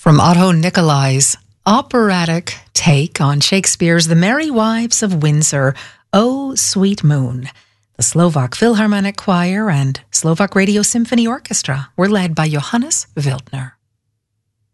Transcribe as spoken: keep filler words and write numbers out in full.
From Otto Nicolai's operatic take on Shakespeare's The Merry Wives of Windsor, O Sweet Moon. The Slovak Philharmonic Choir and Slovak Radio Symphony Orchestra were led by Johannes Wildner.